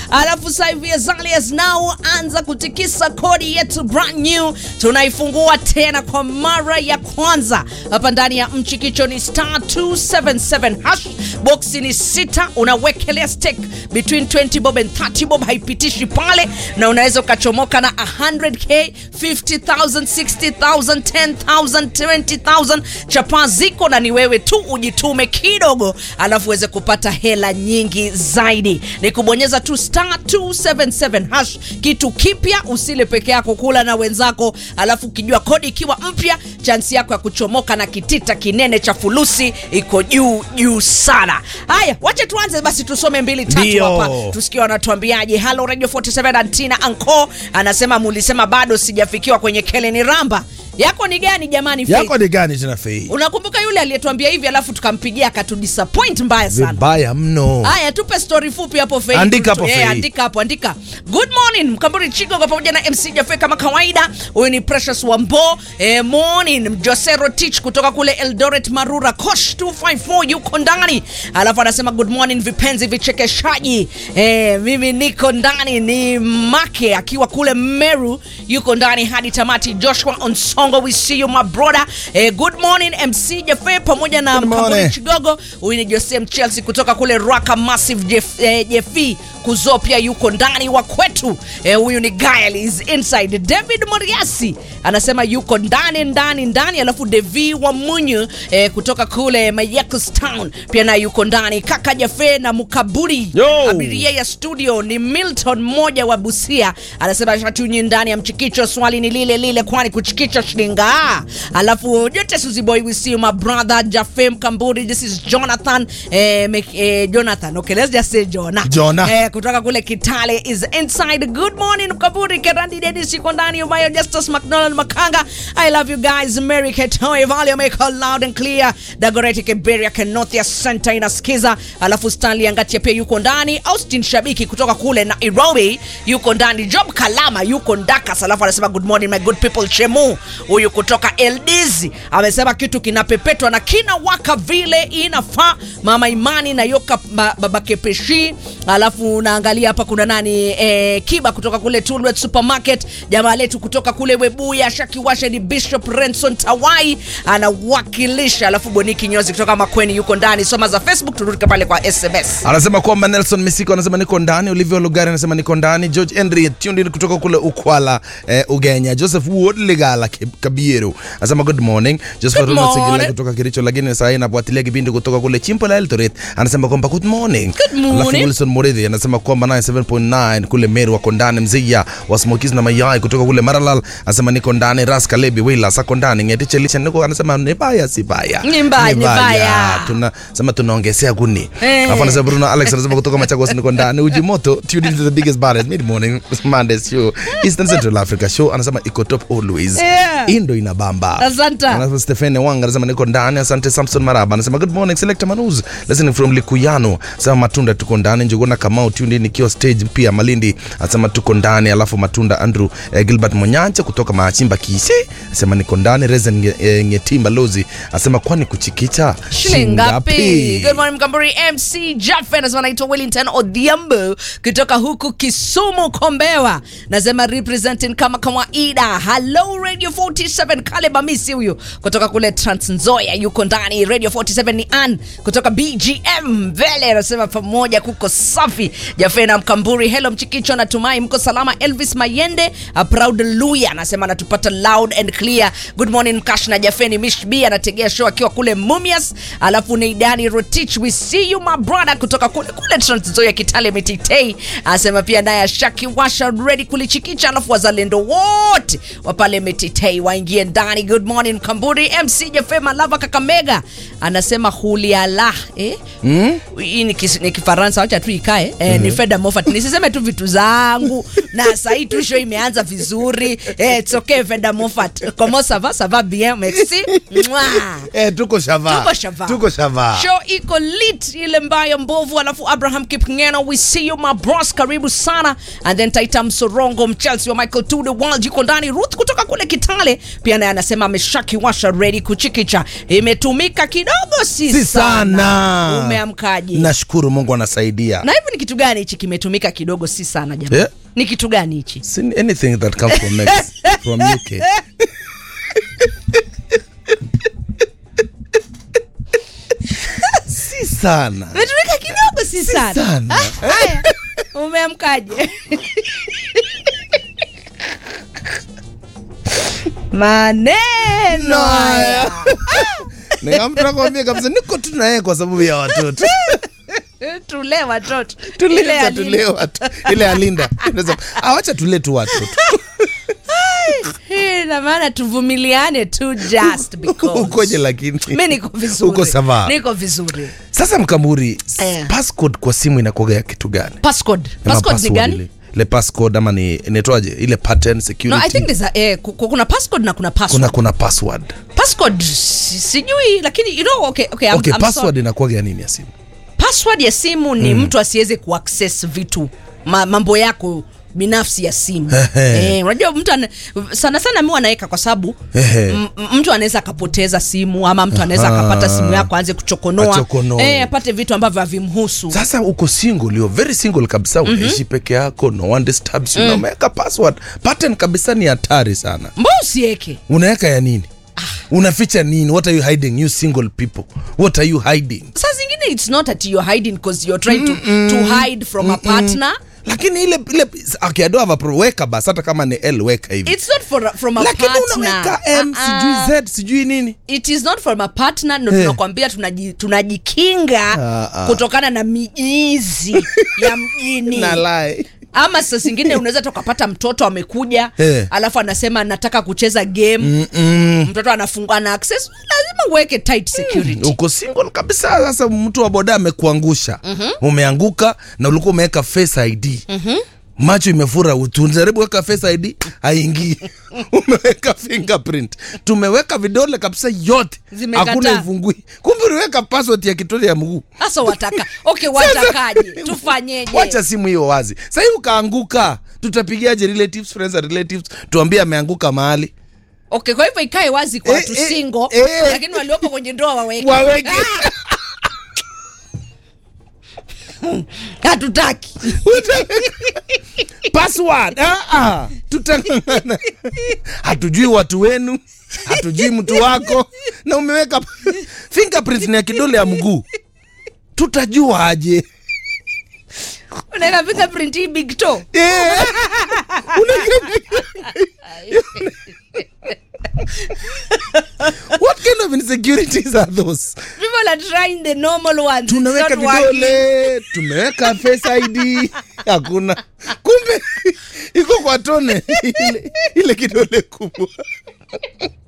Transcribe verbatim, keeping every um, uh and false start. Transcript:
Alafu sasa hivi as early as now anza kutikisa kodi yetu brand new. Tunaifungua tena kwa mara ya kwanza hapa ndani ya Mchikicho ni star two seven seven hash. Box ni sita, unawekelea stake between twenty bob and thirty bob, haipitishi pale, na unaweza ukachomoka na one hundred k, fifty thousand, sixty thousand, ten thousand, twenty thousand. Chapa ziko na ni wewe tu ujitume kidogo alafu uweze kupata hela nyingi zaidi. Ni kubonyeza tu star two seven seven hash. Kitu kipya, usile peke yako, kula na wenzako, alafu ukijua kodi ikiwa mpya, chance yako ya kuchomoka na kitita kinene cha fulusi iko juu juu sana. Haya, wacha tuanze basi, tusome mbili tatu hapa. Tusikie wanatuambiaje. Hello Radio forty-seven, Antina Anko anasema mulisema bado sijafikiwa kwenye Keleni Ramba. Yako ni gani jamani Faith? Yako ni gani tena Faith? Unakumbuka yule aliyetuambia hivi alafu tukampigia akatudisappoint mbaya sana. Vibaya mno. Haya, tupe story fupi hapo Faith. Andika hapo Faith. Yeah, andika hapo, andika. Good morning Mkamburi Chigo kwa pamoja na M C Jaffe kama kawaida. Huyu ni Precious Wambo. Eh, morning Josero Teach kutoka kule Eldoret Marura. Kosh two five four yuko ndani. Alafu anasema good morning vipenzi vichekeshaji. Eh, mimi niko ndani. Ni Make akiwa kule Meru yuko ndani hadi tamati. Joshua Onsongo, we see you my brother. Eh, good morning M C Jaffe pamoja na Mkamburi Chigogo. Huyu ni Joseph Chelsea kutoka kule Raka Massive. Jeff, eh, Jeffi Kuzo pia yuko ndani wa kwetu. Eh, huyu ni Gael is inside. David Moriasi anasema yuko ndani ndani ndani. Alafu Devi wa Munyu eh, kutoka kule Mayakos Town pia na yuko ndani. Kaka Jaffe na Mukaburi. Yo. Abiria ya studio ni Milton moja wa Busia. Anasema shatunyi ndani ya Mchikicho, swali ni lile lile, kwani kuchikicho shilinga. Alafu Jote Suzy Boy, we see you my brother Jaffe Mkamburi. This is Jonathan eh, me, eh, Jonathan. Okay, let's just say Jonah. Jonah. Eh, kutoka kule Kitale is inside. Good morning Mkamburi, Kerandi Dennis yuko ndani. Umayo Justus McDonald Makanga, I love you guys. Mary Ketoy volume make it loud and clear. Dagoretti Keberia Kenothia Center inasikiza. Alafu Stanley Angatia pia yuko ndani. Austin Shabiki kutoka kule Nairobi yuko ndani. Job Kalama yuko Ndaka. Alafu anasema good morning my good people. Chemu huyu kutoka Eldizi amesema kitu kinapepetwa na kina waka vile inafaa. Mama Imani na Yoka baba Kepeshi. Alafu naangalia hapa kuna nani eh, Kiba kutoka kule Tulwet Supermarket. Jamaa letu kutoka kule Webuya Shakiwashe ni Bishop Renson Tawai anawakilisha. Alafu Boniki Nyozi kutoka Makweni yuko ndani. Soma za Facebook, turudike pale kwa S M S. Anasema kwamba Nelson Misiko anasema niko ndani. Olivia Lugari anasema niko ndani. George Henry tuned kutoka kule Ukwala eh, Ugenya. Joseph Wood Ligala Kabiero anasema good morning. Joseph Ronald Sigila kutoka Kericho, lakini sasa inafuatilia kipindi kutoka kule Chimpola Eldoret. Anasema kwamba good morning. Good morning. Alafu Wilson Moredi anasema kwamba ninety-seven point nine kule Meru wako ndani. Mzia wa Smokies na Mayai kutoka kule Maralal anasema niko ndani. Raska Lebi Wila sako ndani. Ngetiche Licha niko anasema ni baya si baya. Ni mbaya ni baya. Tunasema tunaongezea guni. Alafu anasema Bruno Alex anasema kutoka Machakos niko ndani. Ujimoto tuned into the biggest bar mid morning Monday show Eastern Central Africa show anasema iko top always. Yeah. Indo inabamba. Asante. Anasema Stephen Wanga anasema niko ndani. Asante Samson Maraba anasema good morning Selector Manuz listening from Likuyano. Sema Matunda tuko ndani. Njuguna Kamau tuned in nikiwa stage pia Malindi anasema tuko ndani. Alafu Matunda Andrew eh, Gilbert Monyancha kutoka Maachimba Kisi anasema niko ndani. Rezen eh, Ngetimba Lozi anasema kwani kuchikicha shingapi. Good morning Mkamburi. M C Jaffe anasema naitwa Wellington Odhiambo kutoka huku Kisumu Kombewa. Nasema representing kama kawaida. Hello Radio forty-seven Kaleba Misi huyu kutoka kule Trans Nzoia yuko ndani. Radio forty-seven ni Ann kutoka B G M Vele anasema pamoja kuko safi. Jaffe na Mkamburi, hello Mchikicho, natumai mko salama. Elvis Mayende a proud Luya anasema natupata loud and clear. Good morning Mkash na Jaffe ni Mish B anategea show akiwa kule Mumias. Alafu ni Dani Rotich, we see you my brother kutoka kule kule Trans Nzoia Kitale Mititei anasema pia naye Shaki Washa ready kulichikicha. Alafu wazalendo wote wa pale Mititei waingie ndani. Good morning Mkamburi. M C Jaffe Malava Kakamega anasema huliala eh mm? Hii ni, kis, ni Kifaransa, acha tu ikae eh, mm-hmm. Ni Feda Moffat, nisiseme tu vitu zangu na sasa hii tu show imeanza vizuri eh, it's okay Feda Moffat. Comment ça va? Ça va bien merci. Eh, tuko shava. Tuko shava. Tuko shava. Show iko lit ile mbaya mbovu. Alafu Abraham Kipngeno, we see you my bros, karibu sana. And then Taita Msorongo Mchelsea wa Michael to the world yuko ndani. Ruth kutoka kule Kitale pia naye anasema ameshaki washa ready kuchikicha. Imetumika kidogo si, si sana. Umeamkaje? Nashukuru Mungu anasaidia. Na hivyo ni kitu gani hichi kimetumika kidogo si sana jamani? Yeah. Ni kitu gani hichi? Anything that comes from Mex, from U K. Si sana. Metumika kidogo si sana. Si sana. Haya. Umeamkaje? Maneno haya. Nikamtaka kwambia kabisa niko tu na yeye kwa sababu ya watoto. Tule watoto. Tule tule watoto. Ile Alinda. Awacha tule tu watoto. Hii na maana tuvumiliane tu just because. Ukoje lakini? Mimi niko vizuri. Uko sawa. Niko vizuri. Sasa Mkamburi, eh. passcode kwa simu inakuwa ya kitu gani? Passcode. Passcode ni gani? Ile, ile passcode ama ni inaitwaje? Ile pattern security. No, I think there's a eh, kuna passcode na kuna password. Kuna kuna password. Passcode sijui lakini you know okay okay I'm, okay, I'm password sorry. inakuwa ya nini ya simu? Password ya simu ni mm. mtu asiweze kuaccess vitu ma, mambo yako binafsi ya simu. Eh, unajua mtu an, sana sana mimi wanaweka kwa sababu mtu anaweza akapoteza simu ama mtu anaweza akapata simu yako aanze kuchokonoa. Eh, apate vitu ambavyo havimhusu. Sasa uko single, you're very single kabisa, unaishi mm-hmm. peke yako, no one disturbs you. Mm. Unaweka password. Pattern kabisa ni hatari sana. Mbona usiweke? Unaweka ya nini? Ah. Unaficha nini? What are you hiding, you single people? What are you hiding? Sasa zingine it's not that you're hiding because you're trying to mm-mm. to hide from mm-mm. a partner. Lakini ile ile okay, I don't have a pro weka basi hata kama ni L weka hivi. It's not for from a lakini partner. Lakini unaweka M uh-uh. sijui Z sijui nini. It is not from a partner. No, hey. Tunakwambia tunaji, tunajikinga uh-uh. kutokana na miizi ya mjini. Na lie. Ama sasa zingine unaweza tukapata mtoto amekuja hey. Alafu anasema nataka kucheza game. Mm-mm. Mtoto anafungua na access, lazima uweke tight security. Uko single kabisa, sasa mtu wa boda amekuangusha. Mm-hmm. Umeanguka na ulikuwa umeweka Face I D. Mhm. Macho imefura, utunjaribu weka Face I D haingii. Umeweka fingerprint. Tumeweka vidole kabisa yote. Hakuna ifungui. Kumbe uliweka password ya kitole ya mguu. Sasa wataka. Okay, watakaje? Tufanyeje? Wacha simu hiyo wazi. Sasa hiyo ukaanguka, tutapigiaje relatives, friends and relatives? Tuambie ameanguka mahali. Okay, kwa hivyo ikae wazi kwa watu eh, single, eh, lakini waliopo kwenye ndoa waweke. Waweke. Hatutaki. Password. Ah ah. Tutangana. Hatujui watu wenu, hatujui mtu wako na umeweka fingerprint ya kidole ya mguu. Tutajua aje? Unaweka fingerprint hii big toe. Eh. What kind of insecurities are those? People are trying the normal ones. Tunaweka vidole, tumeweka Face I D, hakuna. Kumbe iko kwa tone ile ile kidole kubwa.